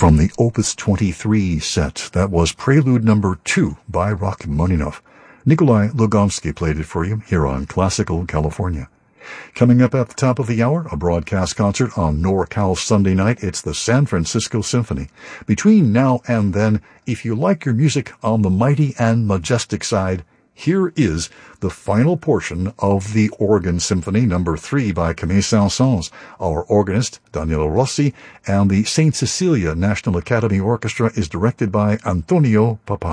from the Opus 23 set. That was Prelude number 2 by Rachmaninoff. Nikolai Lugovsky played it for you here on Classical California. Coming up at the top of the hour, a broadcast concert on NorCal Sunday night. It's the San Francisco Symphony. Between now and then, if you like your music on the mighty and majestic side, here is the final portion of the Organ Symphony number 3 by Camille Saint-Saëns, our organist, Daniele Rossi, and the St. Cecilia National Academy Orchestra is directed by Antonio Pappano.